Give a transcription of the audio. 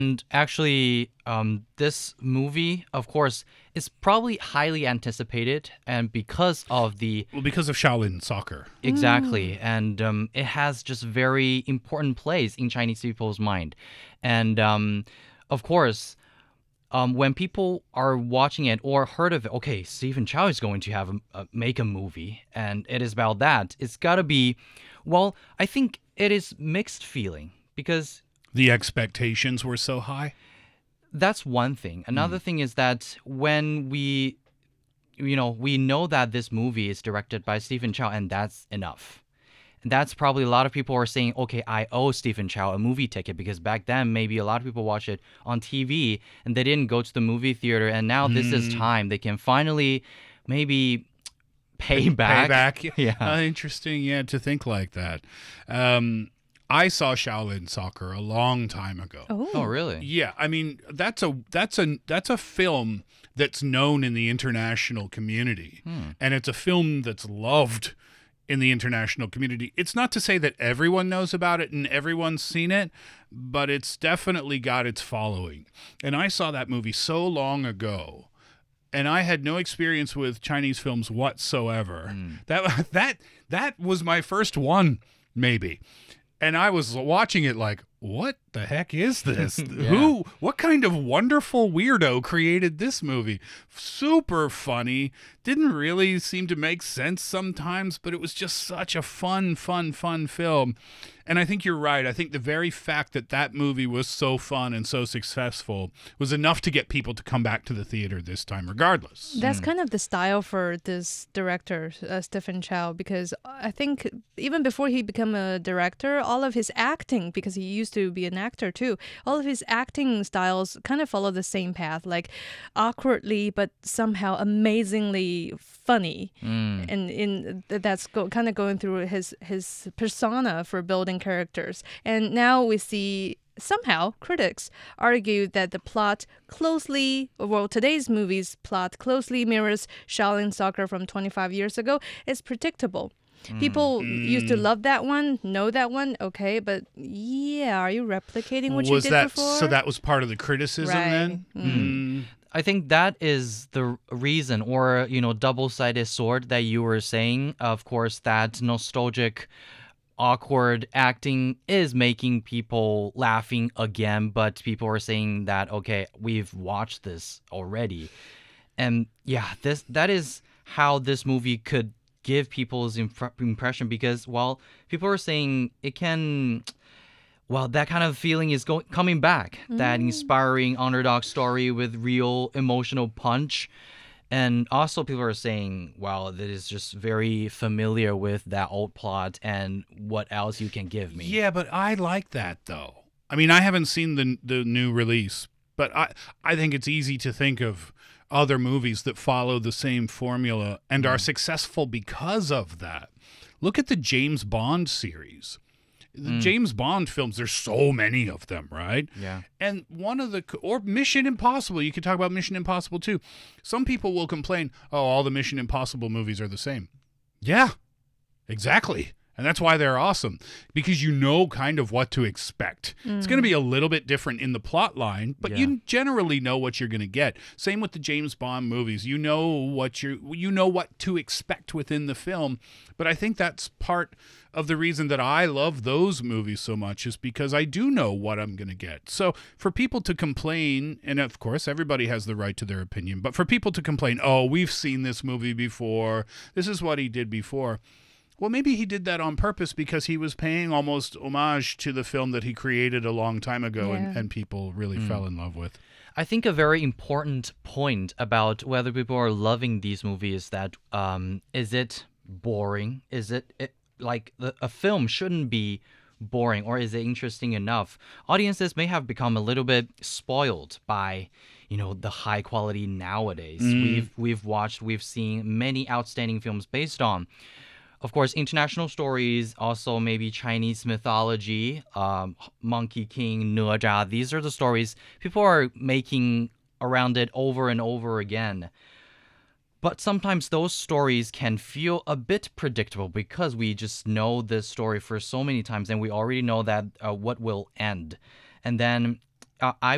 And actually, this movie, of course, is probably highly anticipated, and because of the Well, because of Shaolin soccer. exactly, and it has just very important place in Chinese people's mind, and of course, when people are watching it or heard of it, okay, Stephen Chow is going to have make a movie, and it is about that. It's got to be, well, I think it is mixed feeling because The expectations were so high. that's one thing. Another thing is that when we know that this movie is directed by Stephen Chow, and that's enough. And that's probably a lot of people are saying, okay, I owe Stephen Chow a movie ticket because back then maybe a lot of people watched it on TV and they didn't go to the movie theater, and now this is time they can finally maybe pay back. Payback. Yeah. Interesting, yeah, to think like that. I saw Shaolin Soccer a long time ago. Oh, really? Yeah, I mean that's a film that's known in the international community, and it's a film that's loved in the international community. It's not to say that everyone knows about it and everyone's seen it, but it's definitely got its following. And I saw that movie so long ago, and I had no experience with Chinese films whatsoever. That was my first one, maybe. And I was watching it like, what the heck is this? What kind of wonderful weirdo created this movie? Super funny. Didn't really seem to make sense sometimes, but it was just such a fun film. And I think you're right. I think the very fact that that movie was so fun and so successful was enough to get people to come back to the theater this time, regardless. That's kind of the style for this director, Stephen Chow, because I think even before he became a director, all of his acting, because he used to be an actor too, all of his acting styles kind of follow the same path, like awkwardly but somehow amazingly funny. And that's kind of going through his persona for building characters. And now we see somehow critics argue that the plot today's movie's plot closely mirrors Shaolin Soccer from 25 years ago. It's predictable. People used to love that one, know that one, okay, but yeah, are you replicating what you did before? So that was part of the criticism Right. then? I think that is the reason, or double-sided sword that you were saying. Of course, that nostalgic, awkward acting is making people laughing again, but people are saying that, okay, we've watched this already. And yeah, that is how this movie could give people's impression, because, well, people are saying it can, well, that kind of feeling is coming back, that inspiring underdog story with real emotional punch. And also people are saying, wow, that is just very familiar with that old plot, and what else you can give me. Yeah, but I like that, though. I mean, I haven't seen the new release, but I think it's easy to think of other movies that follow the same formula and are successful because of that. Look at the James Bond series. The James Bond films, there's so many of them, right? Yeah. And or Mission Impossible, you could talk about Mission Impossible too. Some people will complain, oh, all the Mission Impossible movies are the same. Yeah, exactly. And that's why they're awesome, because you know kind of what to expect. It's going to be a little bit different in the plot line, but you generally know what you're going to get. Same with the James Bond movies. You know what to expect within the film. But I think that's part of the reason that I love those movies so much, is because I do know what I'm going to get. So for people to complain, and of course everybody has the right to their opinion, but for people to complain, oh, we've seen this movie before, this is what he did before. Well, maybe he did that on purpose because he was paying almost homage to the film that he created a long time ago, and people really fell in love with. I think a very important point about whether people are loving these movies is that is it boring? Is it like a film shouldn't be boring, or is it interesting enough? Audiences may have become a little bit spoiled by the high quality nowadays. We've seen many outstanding films based on, of course, international stories, also maybe Chinese mythology, Monkey King,哪吒. These are the stories people are making around it over and over again. But sometimes those stories can feel a bit predictable because we just know this story for so many times and we already know that what will end. And then I